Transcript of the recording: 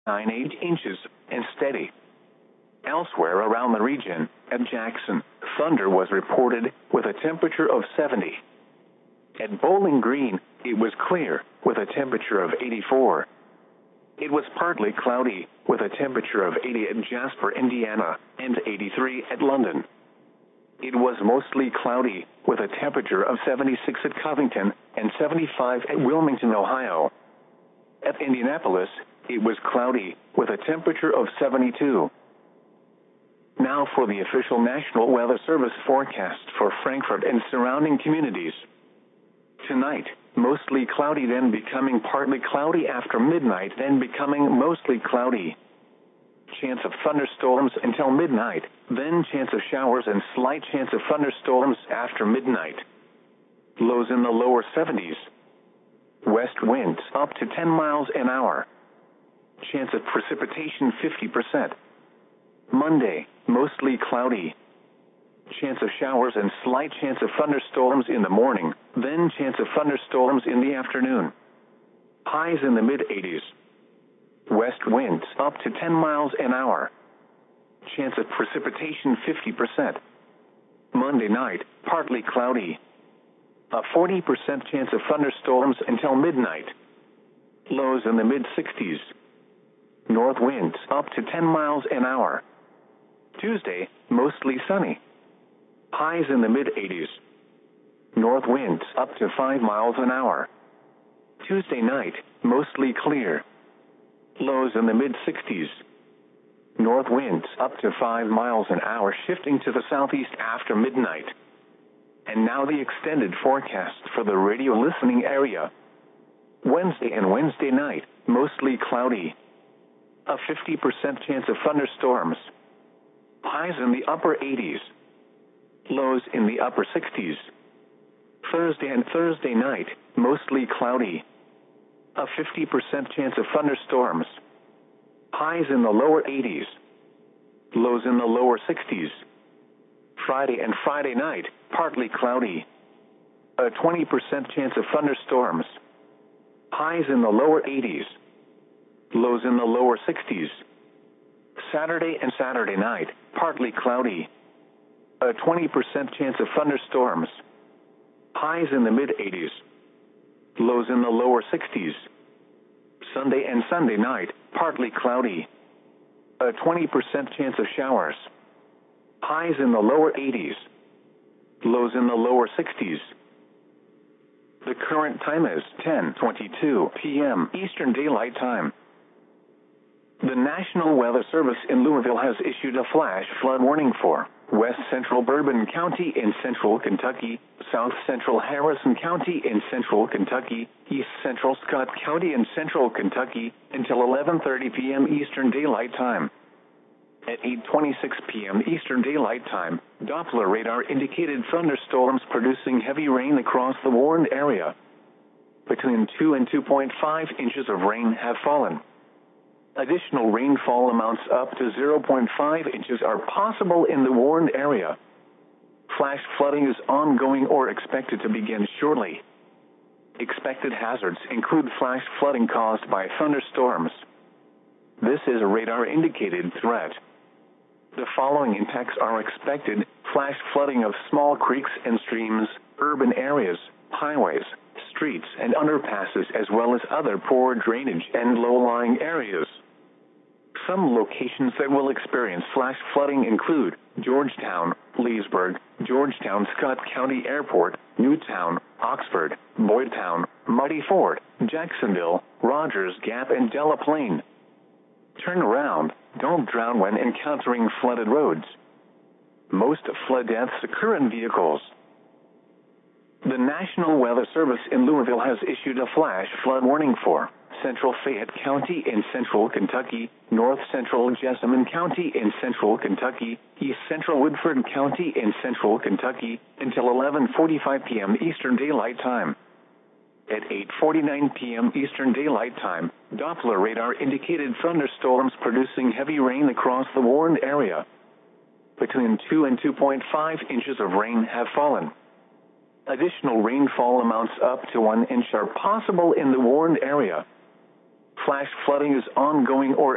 8 inches, and steady. Elsewhere around the region, at Jackson, thunder was reported with a temperature of 70. At Bowling Green, it was clear with a temperature of 84. It was partly cloudy with a temperature of 80 at Jasper, Indiana, and 83 at London. It was mostly cloudy with a temperature of 76 at Covington and 75 at Wilmington, Ohio. At Indianapolis, it was cloudy with a temperature of 72. Now for the official National Weather Service forecast for Frankfort and surrounding communities. Tonight, mostly cloudy, then becoming partly cloudy after midnight, then becoming mostly cloudy. Chance of thunderstorms until midnight, then chance of showers and slight chance of thunderstorms after midnight. Lows in the lower 70s. West winds up to 10 miles an hour. Chance of precipitation 50%. Monday, mostly cloudy. Chance of showers and slight chance of thunderstorms in the morning, then chance of thunderstorms in the afternoon. Highs in the mid-80s. West winds up to 10 miles an hour. Chance of precipitation 50%. Monday night, partly cloudy. A 40% chance of thunderstorms until midnight. Lows in the mid-60s. North winds up to 10 miles an hour. Tuesday, mostly sunny. Highs in the mid-80s. North winds up to 5 miles an hour. Tuesday night, mostly clear. Lows in the mid-60s. North winds up to 5 miles an hour, shifting to the southeast after midnight. And now the extended forecast for the radio listening area. Wednesday and Wednesday night, mostly cloudy. A 50% chance of thunderstorms. Highs in the upper 80s. Lows in the upper 60s. Thursday and Thursday night, mostly cloudy. A 50% chance of thunderstorms. Highs in the lower 80s. Lows in the lower 60s. Friday and Friday night, partly cloudy. A 20% chance of thunderstorms. Highs in the lower 80s. Lows in the lower 60s. Saturday and Saturday night, partly cloudy. A 20% chance of thunderstorms. Highs in the mid-80s. Lows in the lower 60s. Sunday and Sunday night, partly cloudy. A 20% chance of showers. Highs in the lower 80s. Lows in the lower 60s. The current time is 10:22 p.m. Eastern Daylight Time. The National Weather Service in Louisville has issued a flash flood warning for West Central Bourbon County in central Kentucky, South Central Harrison County in central Kentucky, East Central Scott County in central Kentucky, until 11:30 p.m. Eastern Daylight Time. At 8:26 p.m. Eastern Daylight Time, Doppler radar indicated thunderstorms producing heavy rain across the warned area. Between 2 and 2.5 inches of rain have fallen. Additional rainfall amounts up to 0.5 inches are possible in the warned area. Flash flooding is ongoing or expected to begin shortly. Expected hazards include flash flooding caused by thunderstorms. This is a radar-indicated threat. The following impacts are expected: flash flooding of small creeks and streams, urban areas, highways, streets and underpasses, as well as other poor drainage and low-lying areas. Some locations that will experience flash flooding include Georgetown, Leesburg, Georgetown Scott County Airport, Newtown, Oxford, Boydtown, Muddy Ford, Jacksonville, Rogers Gap and Delaplane. Turn around, don't drown when encountering flooded roads. Most flood deaths occur in vehicles. The National Weather Service in Louisville has issued a flash flood warning for Central Fayette County in central Kentucky, North Central Jessamine County in central Kentucky, East Central Woodford County in central Kentucky, until 11:45 p.m. Eastern Daylight Time. At 8:49 p.m. Eastern Daylight Time, Doppler radar indicated thunderstorms producing heavy rain across the warned area. Between 2 and 2.5 inches of rain have fallen. Additional rainfall amounts up to 1 inch are possible in the warned area. Flash flooding is ongoing or